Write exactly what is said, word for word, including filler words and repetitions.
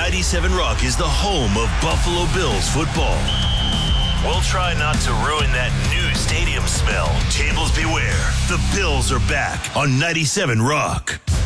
ninety-seven Rock is the home of Buffalo Bills football. We'll try not to ruin that new stadium smell. Tables beware. The Bills are back on ninety-seven Rock.